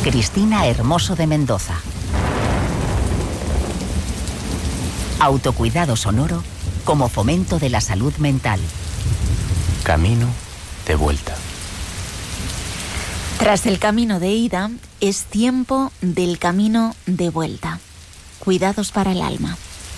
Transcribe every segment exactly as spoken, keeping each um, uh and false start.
Cristina Hermoso de Mendoza. Autocuidado sonoro como fomento de la salud mental. Camino de vuelta. Tras el camino de ida, es tiempo del camino de vuelta. Cuidados para el alma.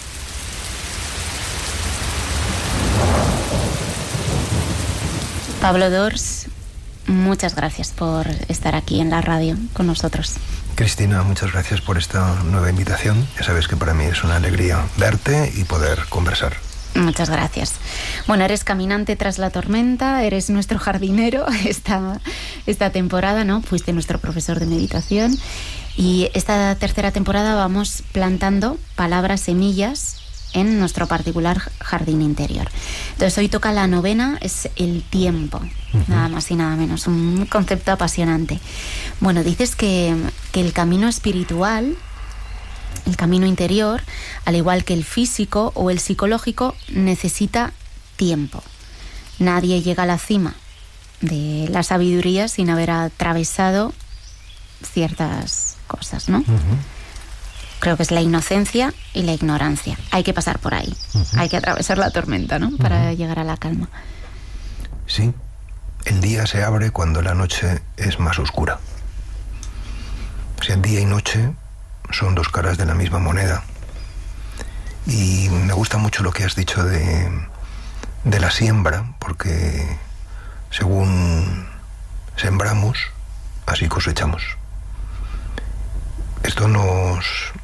Pablo Dors, muchas gracias por estar aquí en la radio con nosotros. Cristina, muchas gracias por esta nueva invitación. Ya sabes que para mí es una alegría verte y poder conversar. Muchas gracias. Bueno, eres caminante tras la tormenta, eres nuestro jardinero esta, esta temporada, ¿no? Fuiste nuestro profesor de meditación y esta tercera temporada vamos plantando palabras semillas en nuestro particular jardín interior. Entonces hoy toca la novena, es el tiempo, uh-huh. nada más y nada menos, un concepto apasionante. Bueno, dices que, que el camino espiritual, el camino interior, al igual que el físico o el psicológico, necesita tiempo. Nadie llega a la cima de la sabiduría sin haber atravesado ciertas cosas, ¿no? Uh-huh. Creo que es la inocencia y la ignorancia. Hay que pasar por ahí. Uh-huh. Hay que atravesar la tormenta, ¿no? Para uh-huh. llegar a la calma. Sí. El día se abre cuando la noche es más oscura. O sea, día y noche son dos caras de la misma moneda. Y me gusta mucho lo que has dicho de, de la siembra, porque según sembramos, así cosechamos. Esto nos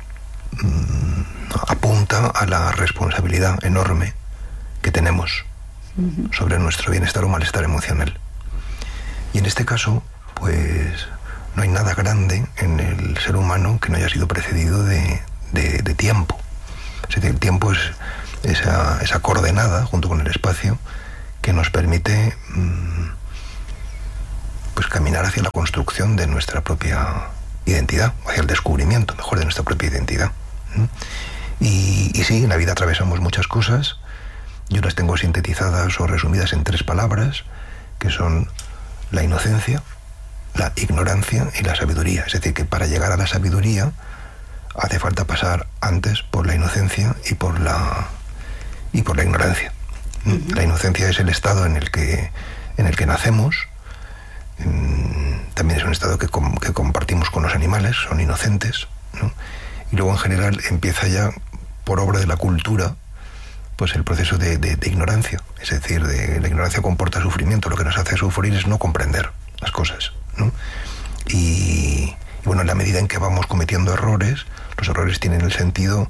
mm, apunta a la responsabilidad enorme que tenemos uh-huh. sobre nuestro bienestar o malestar emocional. Y en este caso, pues no hay nada grande en el ser humano que no haya sido precedido de, de, de tiempo. Es decir, el tiempo es esa, esa coordenada, junto con el espacio, que nos permite mmm, pues caminar hacia la construcción de nuestra propia identidad, hacia el descubrimiento, mejor, de nuestra propia identidad. Y, y sí, en la vida atravesamos muchas cosas. Yo las tengo sintetizadas o resumidas en tres palabras, que son la inocencia, la ignorancia y la sabiduría. Es decir, que para llegar a la sabiduría hace falta pasar antes por la inocencia y por la y por la ignorancia. Uh-huh. La inocencia es el estado en el que en el que nacemos. También es un estado que, com- que compartimos con los animales, son inocentes, ¿no? Y luego en general empieza ya, por obra de la cultura, pues el proceso de, de, de ignorancia. Es decir, de, la ignorancia comporta sufrimiento. Lo que nos hace sufrir es no comprender las cosas, ¿no? Y, y bueno, en la medida en que vamos cometiendo errores, los errores tienen el sentido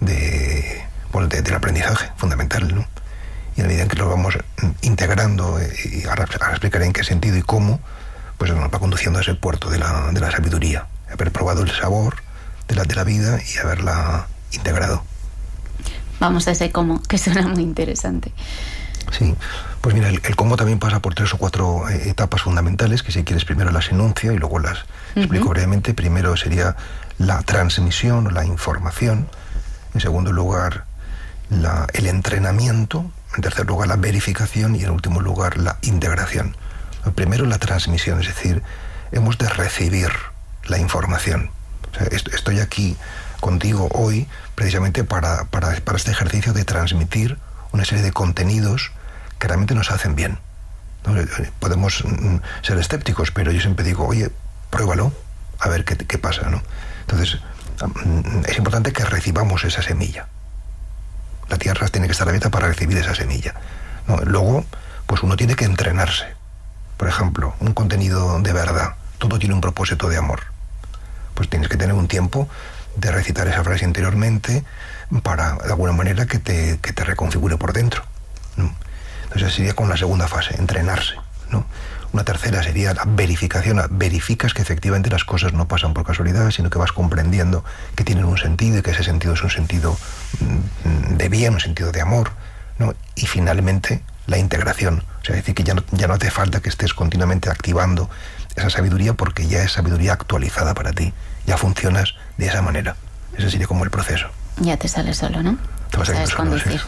de, bueno, de, del aprendizaje fundamental, ¿no? Y a medida en que lo vamos integrando, y ahora, ahora explicaré en qué sentido y cómo, pues nos va conduciendo a ese puerto de la, de la sabiduría, haber probado el sabor de la, de la vida y haberla integrado. Vamos a ese cómo, que suena muy interesante. Sí, pues mira, el, el cómo también pasa por tres o cuatro eh, etapas fundamentales, que si quieres primero las enuncio y luego las uh-huh. explico brevemente. Primero sería la transmisión o la información. En segundo lugar, la, el entrenamiento. En tercer lugar, la verificación y en último lugar, la integración. Primero, la transmisión, es decir, hemos de recibir la información. O sea, estoy aquí contigo hoy precisamente para, para, para este ejercicio de transmitir una serie de contenidos que realmente nos hacen bien, ¿no? Podemos mm, ser escépticos, pero yo siempre digo, oye, pruébalo, a ver qué, qué pasa, ¿no? Entonces, mm, es importante que recibamos esa semilla. La tierra tiene que estar abierta para recibir esa semilla, ¿no? Luego, pues uno tiene que entrenarse. Por ejemplo, un contenido de verdad, todo tiene un propósito de amor. Pues tienes que tener un tiempo de recitar esa frase interiormente para, de alguna manera, que te, que te reconfigure por dentro, ¿no? Entonces sería con la segunda fase, entrenarse, ¿no? Una tercera sería la verificación. Verificas que efectivamente las cosas no pasan por casualidad, sino que vas comprendiendo que tienen un sentido y que ese sentido es un sentido de bien, un sentido de amor, ¿no? Y finalmente la integración. O sea, decir que ya no, ya no hace falta que estés continuamente activando esa sabiduría porque ya es sabiduría actualizada para ti. Ya funcionas de esa manera. Ese sería como el proceso. Ya te sale solo, ¿no? Te vas a conducir.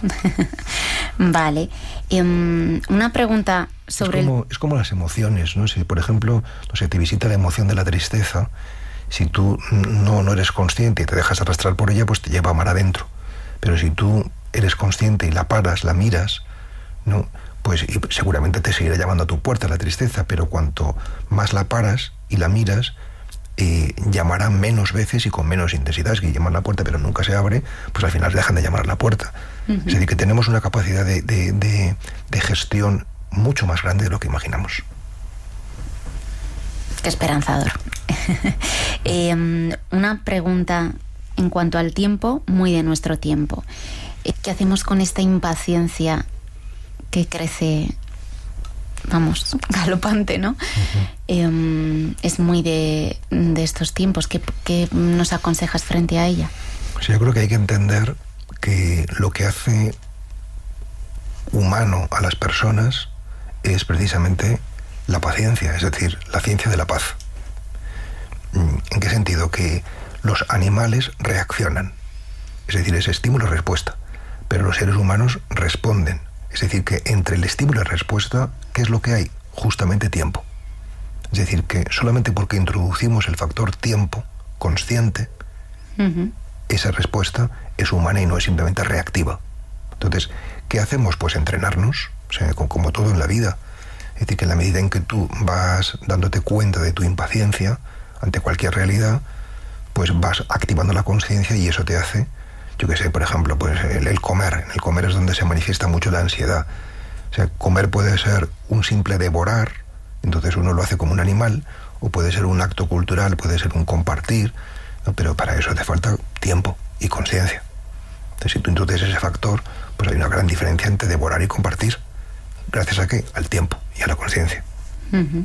Vale. Um, una pregunta sobre... Es como, el... es como las emociones, ¿no? Si, por ejemplo, no sé, te visita la emoción de la tristeza Si tú no, no eres consciente y te dejas arrastrar por ella, pues te lleva mar adentro. Pero si tú eres consciente y la paras, la miras, ¿no? Pues y seguramente te seguirá llamando a tu puerta la tristeza, pero cuanto más la paras y la miras, eh, llamará menos veces y con menos intensidad. Es que llaman a la puerta pero nunca se abre, pues al final dejan de llamar a la puerta. Uh-huh. Es decir, que tenemos una capacidad de, de, de, de gestión mucho más grande de lo que imaginamos. Qué esperanzador. eh, una pregunta en cuanto al tiempo, muy de nuestro tiempo. ¿Qué hacemos con esta impaciencia que crece, vamos, galopante, ¿no? Uh-huh. Eh, es muy de, de estos tiempos. ¿Qué, ¿Qué nos aconsejas frente a ella? Sí, yo creo que hay que entender que lo que hace humano a las personas es precisamente la paciencia, es decir, la ciencia de la paz. ¿En qué sentido? Que los animales reaccionan, es decir, es estímulo-respuesta, pero los seres humanos responden. Es decir, que entre el estímulo y la respuesta, ¿qué es lo que hay? Justamente tiempo. Es decir, que solamente porque introducimos el factor tiempo consciente, uh-huh. esa respuesta es humana y no es simplemente reactiva. Entonces, ¿qué hacemos? Pues entrenarnos, o sea, como todo en la vida. Es decir, que en la medida en que tú vas dándote cuenta de tu impaciencia ante cualquier realidad, pues vas activando la conciencia y eso te hace... Yo que sé, por ejemplo, pues el, el comer. En el comer es donde se manifiesta mucho la ansiedad. O sea, comer puede ser un simple devorar, entonces uno lo hace como un animal, o puede ser un acto cultural, puede ser un compartir, ¿no? Pero para eso hace falta tiempo y conciencia. Entonces, si tú introduces ese factor, pues hay una gran diferencia entre devorar y compartir. ¿Gracias a qué? Al tiempo y a la conciencia. Uh-huh.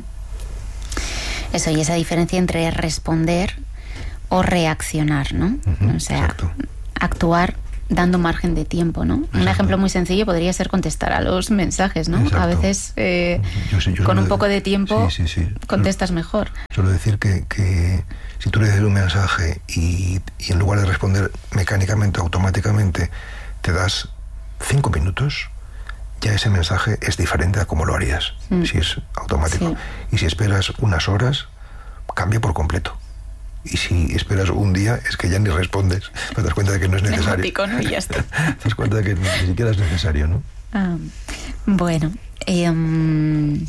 Eso, y esa diferencia entre responder o reaccionar, ¿no? Uh-huh, o sea... Exacto. Actuar dando margen de tiempo, ¿no? Exacto. Un ejemplo muy sencillo podría ser contestar a los mensajes, ¿no? Exacto. A veces eh, yo sé, yo con un poco de tiempo sí, sí, sí. contestas solo, mejor. Solo decir que, que si tú le das un mensaje y, y en lugar de responder mecánicamente, automáticamente, te das cinco minutos, ya ese mensaje es diferente a cómo lo harías, mm. si es automático. Sí. Y si esperas unas horas, cambia por completo. Y si esperas un día, es que ya ni respondes. Te das cuenta de que no es necesario. Pico, ¿no? Y ya está. Te das cuenta de que ni siquiera es necesario, ¿no? Ah, bueno. Eh, um,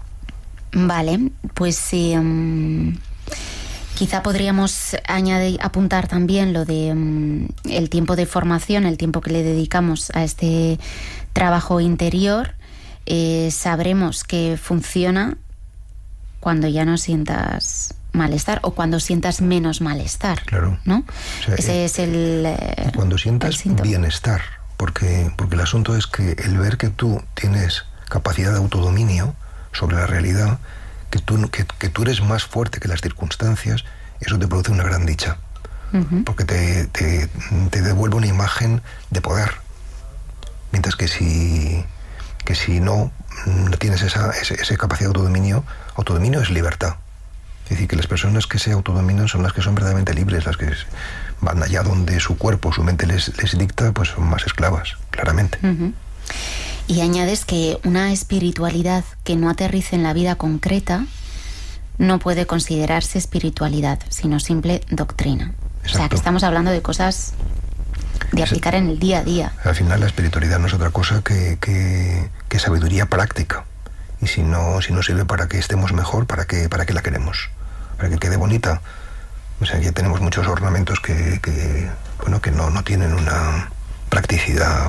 vale, pues eh, um, quizá podríamos añadir, apuntar también lo de um, el tiempo de formación, el tiempo que le dedicamos a este trabajo interior. Eh, sabremos que funciona cuando ya no sientas malestar o cuando sientas menos malestar. Claro. ¿No? O sea, Ese eh, es el eh, cuando sientas el bienestar, porque, porque el asunto es que el ver que tú tienes capacidad de autodominio sobre la realidad, que tú, que, que tú eres más fuerte que las circunstancias, eso te produce una gran dicha. Uh-huh. Porque te, te, te devuelve una imagen de poder. Mientras que si, que si no, no tienes esa, esa, esa capacidad de autodominio, autodominio es libertad. Es decir, que las personas que se autodominan son las que son verdaderamente libres, las que van allá donde su cuerpo, su mente les, les dicta, pues son más esclavas, claramente. Uh-huh. Y añades que una espiritualidad que no aterrice en la vida concreta no puede considerarse espiritualidad, sino simple doctrina. Exacto. O sea, que estamos hablando de cosas de aplicar en el día a día. Al final la espiritualidad no es otra cosa que, que, que sabiduría práctica. Y si no, si no sirve para que estemos mejor, ¿para qué, para qué la queremos? Para que quede bonita. O sea, ya tenemos muchos ornamentos que, que bueno, que no, no tienen una practicidad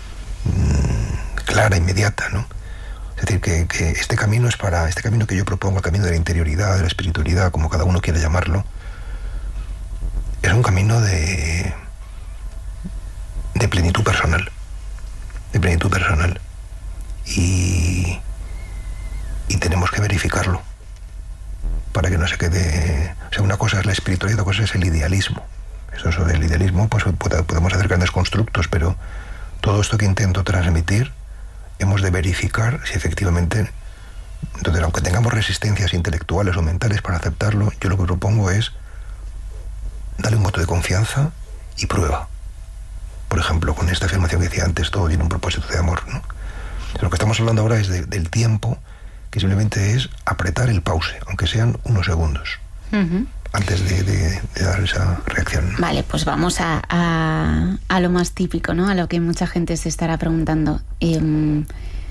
mmm, clara, inmediata, ¿no? Es decir, que, que este camino es para, este camino que yo propongo, el camino de la interioridad, de la espiritualidad, como cada uno quiera llamarlo, es un camino de, de plenitud personal. De plenitud personal. Y... y tenemos que verificarlo para que no se quede... O sea, una cosa es la espiritualidad, otra cosa es el idealismo. Eso, eso del idealismo, pues podemos hacer grandes constructos, pero todo esto que intento transmitir hemos de verificar si efectivamente... Entonces, aunque tengamos resistencias intelectuales o mentales para aceptarlo, yo lo que propongo es darle un voto de confianza y prueba. Por ejemplo, con esta afirmación que decía antes, todo tiene un propósito de amor, ¿no? Lo que estamos hablando ahora es de, del tiempo, que simplemente es apretar el pause, aunque sean unos segundos. Uh-huh. antes de, de, de dar esa reacción. Vale, pues vamos a, a, a lo más típico, ¿no? A lo que mucha gente se estará preguntando. Eh, en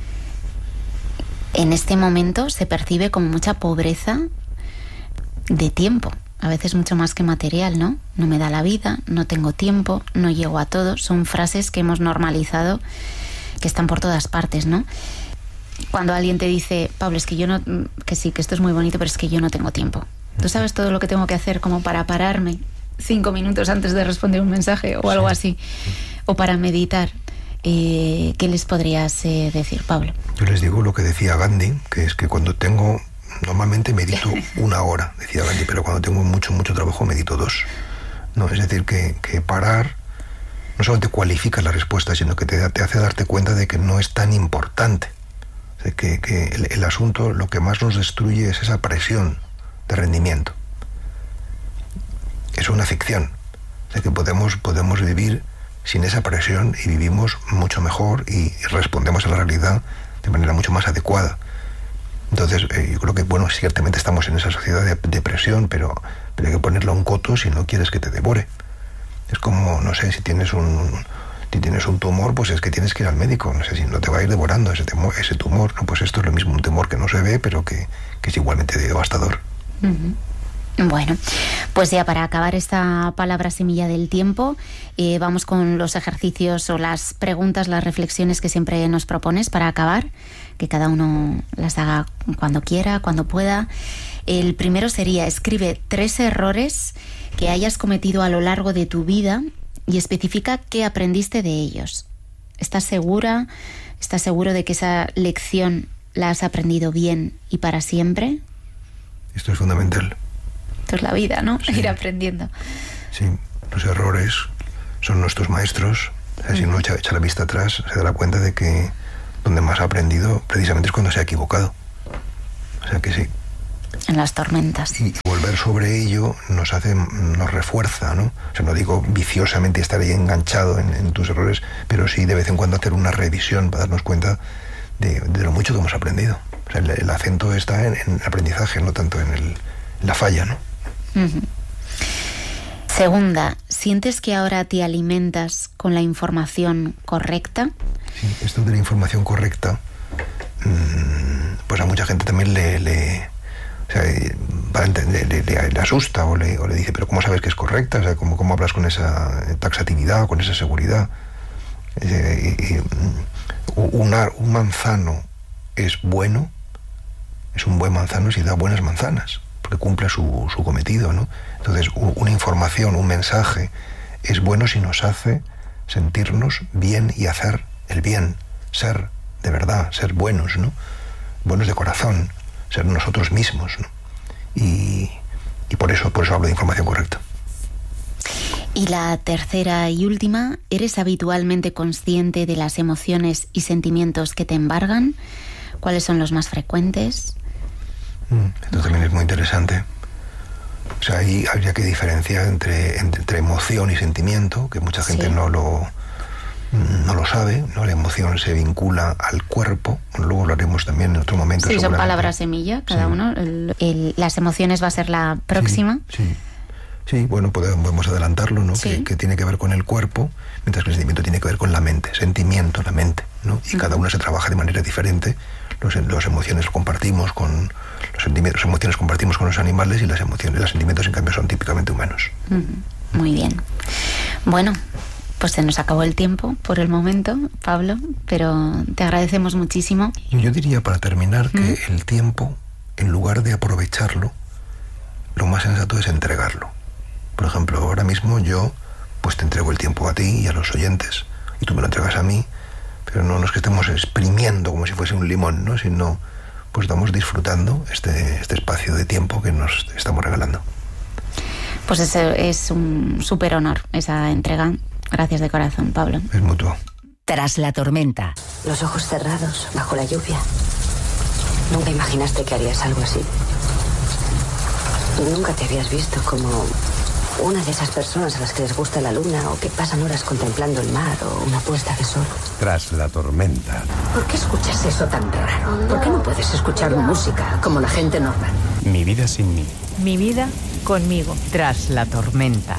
este momento se percibe como mucha pobreza de tiempo, a veces mucho más que material, ¿no? No me da la vida, no tengo tiempo, no llego a todo. Son frases que hemos normalizado, que están por todas partes, ¿no? Cuando alguien te dice, Pablo, es que yo no, que sí, que esto es muy bonito, pero es que yo no tengo tiempo. ¿Tú sabes todo lo que tengo que hacer como para pararme cinco minutos antes de responder un mensaje o algo así? O para meditar. Eh, ¿Qué les podrías eh, decir, Pablo? Yo les digo lo que decía Gandhi, que es que cuando tengo... Normalmente medito una hora, decía Gandhi, pero cuando tengo mucho, mucho trabajo medito dos. No, es decir, que, que parar no solamente cualifica la respuesta, sino que te, te hace darte cuenta de que no es tan importante. O sea, que, que el, el asunto, lo que más nos destruye es esa presión de rendimiento. Es una ficción. O sea, que podemos, podemos vivir sin esa presión y vivimos mucho mejor y, y respondemos a la realidad de manera mucho más adecuada. Entonces, eh, yo creo que, bueno, ciertamente estamos en esa sociedad de, de presión, pero, pero hay que ponerle un coto si no quieres que te devore. Es como, no sé, si tienes un, si tienes un tumor, pues es que tienes que ir al médico. No sé si no te va a ir devorando ese, temor, ese tumor. No, pues esto es lo mismo, un tumor que no se ve, pero que, que es igualmente devastador. Uh-huh. Bueno, pues ya para acabar esta palabra semilla del tiempo, eh, vamos con los ejercicios o las preguntas, las reflexiones que siempre nos propones para acabar, que cada uno las haga cuando quiera, cuando pueda. El primero sería, escribe tres errores que hayas cometido a lo largo de tu vida y especifica qué aprendiste de ellos. ¿Estás segura, estás seguro de que esa lección la has aprendido bien y para siempre? Esto es fundamental. Esto es la vida, ¿no? Sí. Ir aprendiendo. Sí, los errores son nuestros maestros. O sea, si uno echa, echa la vista atrás, se dará cuenta de que donde más ha aprendido precisamente es cuando se ha equivocado. O sea que sí. En las tormentas. Y volver sobre ello nos hace, nos refuerza, ¿no? O sea, no digo viciosamente estar ahí enganchado en, en tus errores, pero sí de vez en cuando hacer una revisión para darnos cuenta de, de lo mucho que hemos aprendido. O sea, el, el acento está en, en el aprendizaje, no tanto en, el, en la falla, ¿no? Uh-huh. Segunda, ¿sientes que ahora te alimentas con la información correcta? Sí, esto de la información correcta, pues a mucha gente también le, le, o sea, le, le, le, le asusta o le, o le dice, pero ¿cómo sabes que es correcta? O sea, ¿cómo, cómo hablas con esa taxatividad o con esa seguridad? Eh, y, y, una, un manzano es bueno, es un buen manzano si da buenas manzanas, porque cumple su, su cometido, ¿no? Entonces, una información, un mensaje es bueno si nos hace sentirnos bien y hacer el bien, ser de verdad, ser buenos, ¿no? Buenos de corazón, ser nosotros mismos, ¿no? Y, y por eso, por eso hablo de información correcta. Y la tercera y última, ¿eres habitualmente consciente de las emociones y sentimientos que te embargan? ¿Cuáles son los más frecuentes? Mm, esto también es muy interesante. O sea, ahí habría que diferenciar entre, entre, entre emoción y sentimiento, que mucha gente sí. no lo no lo sabe, ¿no? La emoción se vincula al cuerpo, luego lo haremos también en otro momento. Sí, son palabras semilla, cada sí. uno. El, el, las emociones va a ser la próxima. Sí, sí. Sí, bueno, podemos adelantarlo, ¿no? Sí. Que, que tiene que ver con el cuerpo, mientras que el sentimiento tiene que ver con la mente, sentimiento, la mente, ¿no? Y uh-huh. cada una se trabaja de manera diferente. Los, los emociones compartimos con los sentimientos, las emociones compartimos con los animales y las emociones, los sentimientos en cambio son típicamente humanos. Uh-huh. Muy bien. Bueno, pues se nos acabó el tiempo por el momento, Pablo, pero te agradecemos muchísimo. Yo diría para terminar que uh-huh. el tiempo, en lugar de aprovecharlo, lo más sensato es entregarlo. Por ejemplo, ahora mismo yo pues te entrego el tiempo a ti y a los oyentes y tú me lo entregas a mí, pero no es que estemos exprimiendo como si fuese un limón, ¿no? Sino pues estamos disfrutando este, este espacio de tiempo que nos estamos regalando. Pues ese es un súper honor, esa entrega. Gracias de corazón, Pablo. Es mutuo. Tras la tormenta. Los ojos cerrados, bajo la lluvia. Nunca imaginaste que harías algo así. Nunca te habías visto como una de esas personas a las que les gusta la luna o que pasan horas contemplando el mar o una puesta de sol. Tras la tormenta. ¿Por qué escuchas eso tan raro? ¿Por qué no puedes escuchar música como la gente normal? Mi vida sin mí. Mi vida conmigo. Tras la tormenta.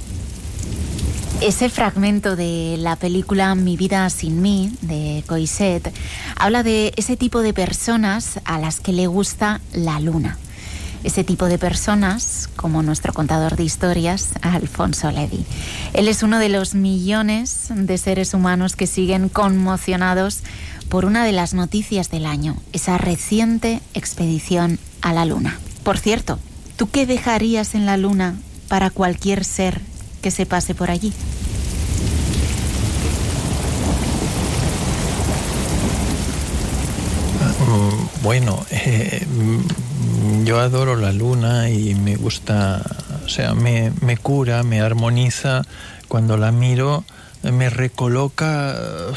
Ese fragmento de la película Mi vida sin mí, de Coixet, habla de ese tipo de personas a las que le gusta la luna. Ese tipo de personas, como nuestro contador de historias, Alfonso Ledy. Él es uno de los millones de seres humanos que siguen conmocionados por una de las noticias del año, esa reciente expedición a la luna. Por cierto, ¿tú qué dejarías en la luna para cualquier ser que se pase por allí? Bueno, eh, yo adoro la luna y me gusta, o sea, me, me cura, me armoniza. Cuando la miro, me recoloca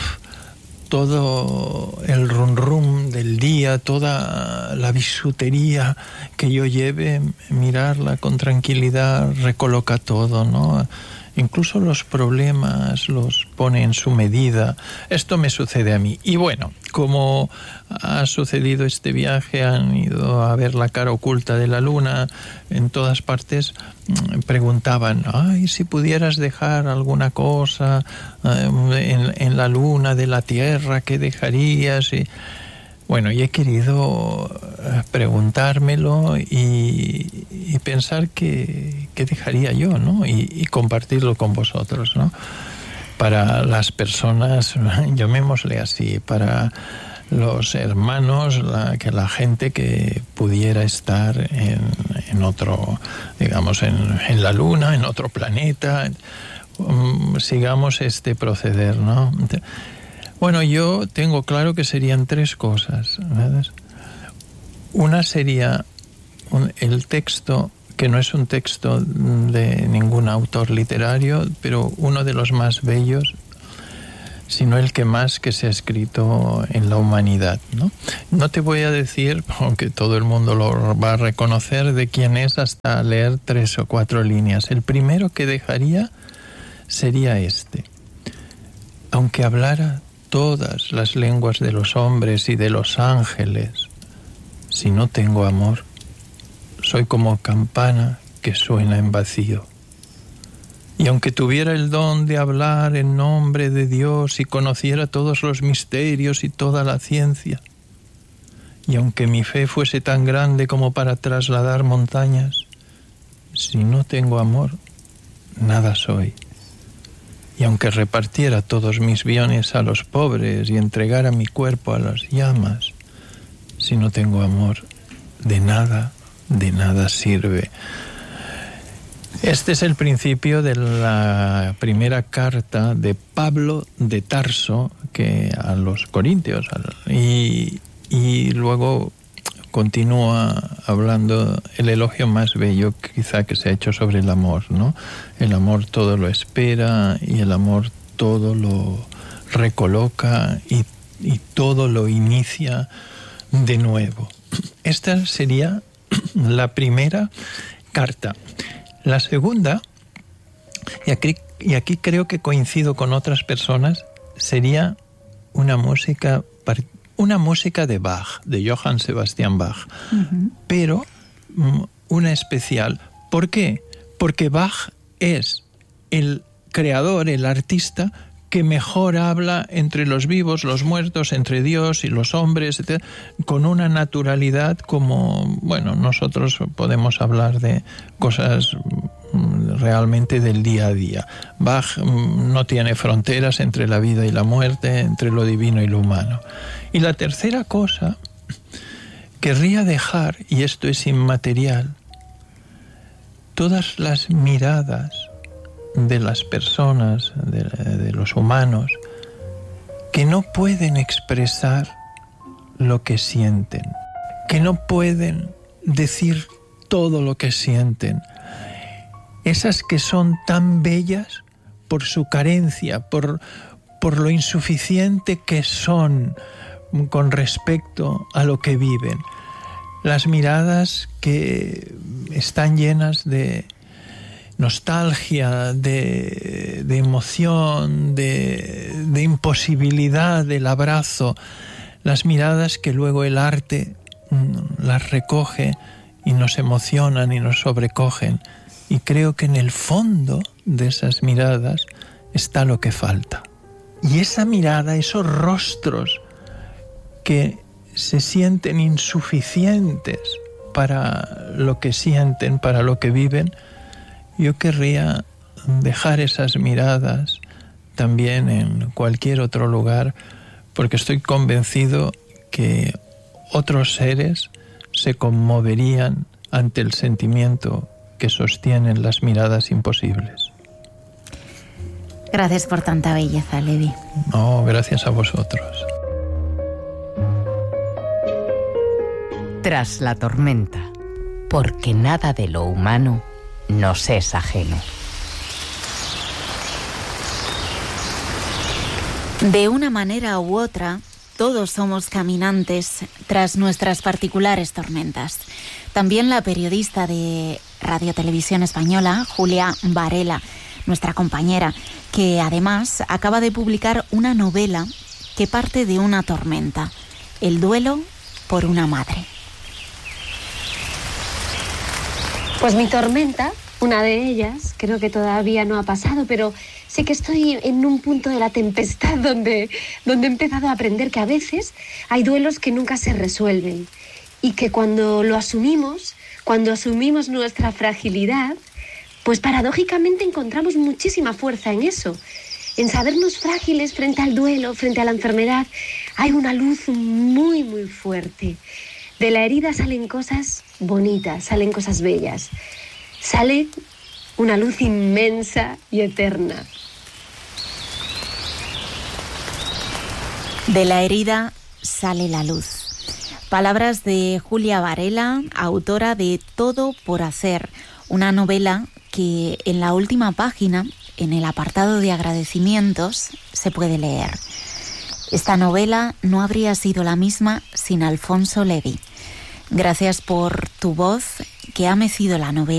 todo el rum rum del día, toda la bisutería que yo lleve, mirarla con tranquilidad recoloca todo, ¿no? Incluso los problemas los pone en su medida. Esto me sucede a mí. Y bueno, como ha sucedido este viaje, han ido a ver la cara oculta de la luna, en todas partes preguntaban, ay, si pudieras dejar alguna cosa en, en la luna de la Tierra, ¿qué dejarías? Y bueno, y he querido preguntármelo y, y pensar qué, qué dejaría yo, ¿no? Y, y compartirlo con vosotros, ¿no? Para las personas, llamémosle así, para los hermanos, la, que la gente que pudiera estar en, en otro, digamos, en, en la luna, en otro planeta, um, sigamos este proceder, ¿no? Bueno, yo tengo claro que serían tres cosas, ¿verdad? Una sería un, el texto, que no es un texto de ningún autor literario, pero uno de los más bellos, sino el que más que se ha escrito en la humanidad, ¿no? No te voy a decir, aunque todo el mundo lo va a reconocer, de quién es hasta leer tres o cuatro líneas. El primero que dejaría sería este. Aunque hablara todas las lenguas de los hombres y de los ángeles, si no tengo amor, soy como campana que suena en vacío. Y aunque tuviera el don de hablar en nombre de Dios y conociera todos los misterios y toda la ciencia, y aunque mi fe fuese tan grande como para trasladar montañas, si no tengo amor, nada soy. Y aunque repartiera todos mis bienes a los pobres y entregara mi cuerpo a las llamas, si no tengo amor, de nada, de nada sirve. Este es el principio de la primera carta de Pablo de Tarso que a los Corintios, y, y luego continúa hablando el elogio más bello quizá que se ha hecho sobre el amor, ¿no? El amor todo lo espera y el amor todo lo recoloca y, y todo lo inicia de nuevo. Esta sería la primera carta. La segunda, y aquí, y aquí creo que coincido con otras personas, sería una música particular. Una música de Bach, de Johann Sebastian Bach, uh-huh. pero um, una especial. ¿Por qué? Porque Bach es el creador, el artista que mejor habla entre los vivos, los muertos, entre Dios y los hombres, etcétera, con una naturalidad como, bueno, nosotros podemos hablar de cosas realmente del día a día. Bach no tiene fronteras entre la vida y la muerte, entre lo divino y lo humano. Y la tercera cosa, querría dejar, y esto es inmaterial, todas las miradas de las personas, de, de los humanos, que no pueden expresar lo que sienten, que no pueden decir todo lo que sienten. Esas que son tan bellas por su carencia, por, por lo insuficiente que son con respecto a lo que viven. Las miradas que están llenas de nostalgia, de, de emoción, de, de imposibilidad del abrazo. Las miradas que luego el arte las recoge y nos emocionan y nos sobrecogen. Y creo que en el fondo de esas miradas está lo que falta. Y esa mirada, esos rostros que se sienten insuficientes para lo que sienten, para lo que viven, yo querría dejar esas miradas también en cualquier otro lugar, porque estoy convencido que otros seres se conmoverían ante el sentimiento que sostienen las miradas imposibles. Gracias por tanta belleza, Levi. No, gracias a vosotros. Tras la tormenta. Porque nada de lo humano nos es ajeno. De una manera u otra, todos somos caminantes tras nuestras particulares tormentas. También la periodista de Radio Televisión Española, Julia Varela, nuestra compañera, que además acaba de publicar una novela que parte de una tormenta, El duelo por una madre. Pues mi tormenta, una de ellas, creo que todavía no ha pasado, pero sé que estoy en un punto de la tempestad donde, donde he empezado a aprender que a veces hay duelos que nunca se resuelven y que cuando lo asumimos, cuando asumimos nuestra fragilidad, pues paradójicamente encontramos muchísima fuerza en eso, en sabernos frágiles frente al duelo, frente a la enfermedad. Hay una luz muy, muy fuerte. De la herida salen cosas bonitas, salen cosas bellas. Sale una luz inmensa y eterna. De la herida sale la luz. Palabras de Julia Varela, autora de Todo por hacer, una novela que en la última página, en el apartado de agradecimientos, se puede leer. Esta novela no habría sido la misma sin Alfonso Levi. Gracias por tu voz que ha mecido la novela.